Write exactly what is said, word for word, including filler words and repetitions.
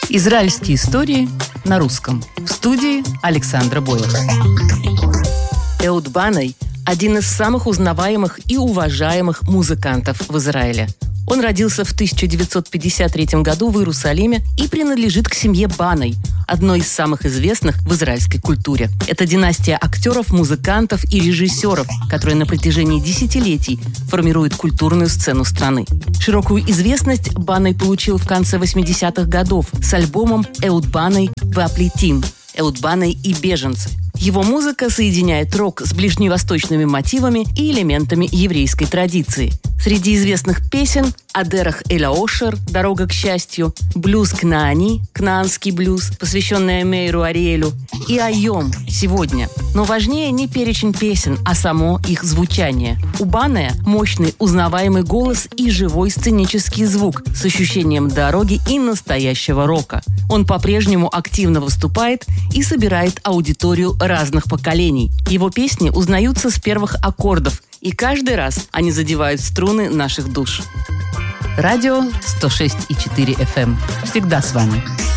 Израильские истории на русском. В студии Александра Бойлер. Эуд Банай – один из самых узнаваемых и уважаемых музыкантов в Израиле. Он родился в тысяча девятьсот пятьдесят третьем году в Иерусалиме и принадлежит к семье Банай, одной из самых известных в израильской культуре. Это династия актеров, музыкантов и режиссеров, которые на протяжении десятилетий формируют культурную сцену страны. Широкую известность Банай получил в конце восьмидесятых годов с альбомом «Эуд Банай Веаплитим» – «Эуд Банай и беженцы». Его музыка соединяет рок с ближневосточными мотивами и элементами еврейской традиции. Среди известных песен «Адерах эль-Аошер» «Дорога к счастью», «Блюз Кнаани» «Кнаанский блюз», посвященная Мейру Ариэлю, и «Айом» «Сегодня». Но важнее не перечень песен, а само их звучание. У Баная мощный узнаваемый голос и живой сценический звук с ощущением дороги и настоящего рока. Он по-прежнему активно выступает и собирает аудиторию разных поколений. Его песни узнаются с первых аккордов, и каждый раз они задевают струны наших душ. Радио сто шесть и четыре эф эм. Всегда с вами.